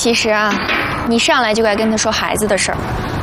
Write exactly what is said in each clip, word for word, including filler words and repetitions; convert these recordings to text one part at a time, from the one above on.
其实啊，你上来就该跟他说孩子的事儿。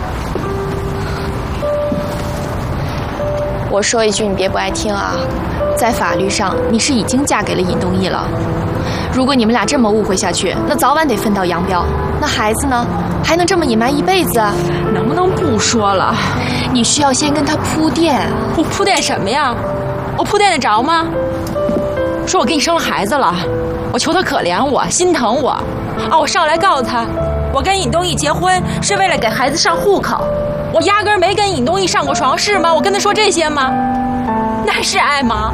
我说一句，你别不爱听啊，在法律上你是已经嫁给了尹东义了。如果你们俩这么误会下去，那早晚得分道扬镳。那孩子呢，还能这么隐瞒一辈子？ 能不能不说了？ 你需要先跟他铺垫。 我铺垫什么呀？我铺垫得着吗？说我给你生了孩子了，我求他可怜我，心疼我。啊，我上来告诉他，我跟尹东义结婚是为了给孩子上户口，我压根儿没跟尹东义上过床，是吗？我跟他说这些吗？那还是爱吗？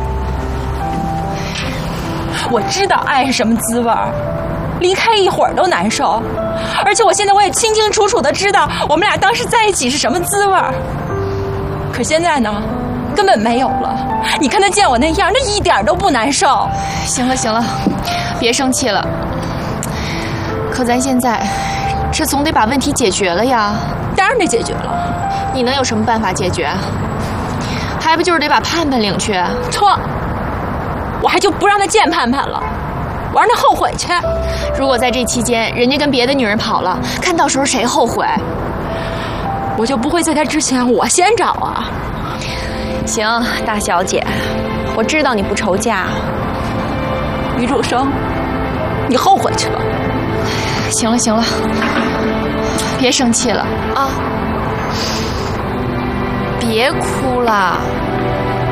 我知道爱是什么滋味儿，离开一会儿都难受，而且我现在我也清清楚楚的知道我们俩当时在一起是什么滋味儿。可现在呢，根本没有了。你看他见我那样，那一点都不难受。 行了行了，别生气了。可咱现在这总得把问题解决了呀。 当然得解决了。 你能有什么办法解决？还不就是得把盼盼领去？ 错，我还就不让他见盼盼了，我让他后悔去。 如果在这期间人家跟别的女人跑了，看到时候谁后悔？ 我就不会在他之前我先找啊。 行，大小姐，我知道你不愁嫁。 于主生，你后悔去吧。 行了行了，别生气了啊，别哭了。